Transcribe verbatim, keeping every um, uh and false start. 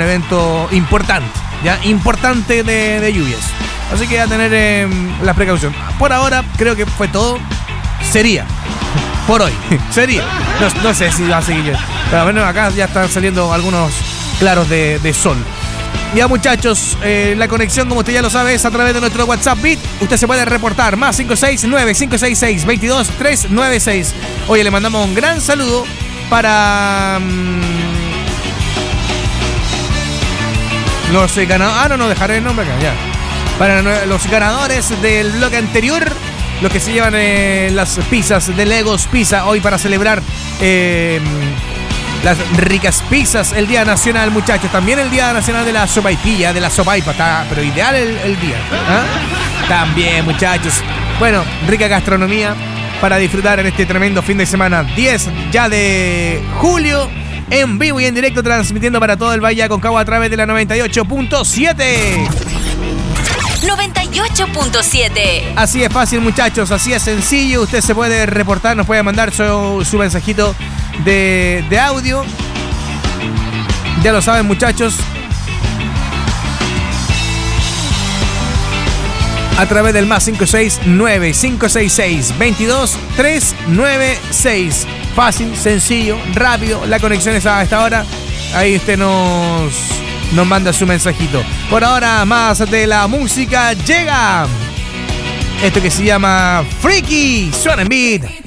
evento importante, ya importante de, de lluvias. Así que a tener eh, la precaución. Por ahora creo que fue todo. Sería. Por hoy. Sería. No, no sé si va a seguir. Pero bueno, acá ya están saliendo algunos claros de, de sol. Ya muchachos, eh, la conexión como usted ya lo sabe es a través de nuestro WhatsApp Beat. Usted se puede reportar más cinco seis nueve, cinco seis seis, dos dos, tres nueve seis. Oye, le mandamos un gran saludo para mmm, los ganadores. Ah, no, no, dejaré el nombre acá, ya. Para los ganadores del bloque anterior, los que se llevan eh, las pizzas de Legos Pizza hoy para celebrar eh, las ricas pizzas, el Día Nacional, muchachos. También el Día Nacional de la sopaipilla, de la sopaipa. Está, pero ideal el, el día. ¿eh? También, muchachos. Bueno, rica gastronomía para disfrutar en este tremendo fin de semana. diez ya de julio, en vivo y en directo, transmitiendo para todo el Valle Aconcagua a través de la noventa y ocho punto siete. noventa y ocho punto siete. Así es fácil, muchachos, así es sencillo. Usted se puede reportar, nos puede mandar su, su mensajito de, de audio. Ya lo saben, muchachos. A través del más cinco seis nueve, cinco seis seis, dos dos, tres nueve seis. Fácil, sencillo, rápido. La conexión es a esta hora. Ahí usted nos... nos manda su mensajito. Por ahora, más de la música llega. Esto que se llama Freaky. Suena en beat.